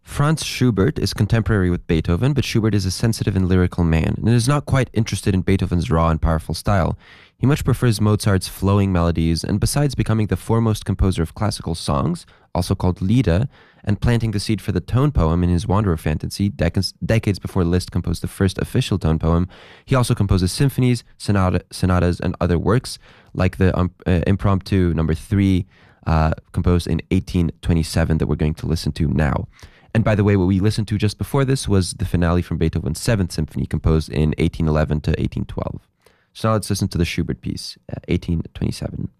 Franz Schubert is contemporary with Beethoven, but Schubert is a sensitive and lyrical man, and is not quite interested in Beethoven's raw and powerful style. He much prefers Mozart's flowing melodies, and besides becoming the foremost composer of classical songs, also called Lieder, and planting the seed for the tone poem in his Wanderer Fantasy, decades before Liszt composed the first official tone poem, he also composes symphonies, sonatas, and other works, like the Impromptu number 3, composed in 1827 that we're going to listen to now. And by the way, what we listened to just before this was the finale from Beethoven's Seventh Symphony, composed in 1811 to 1812. So now let's listen to the Schubert piece, 1827.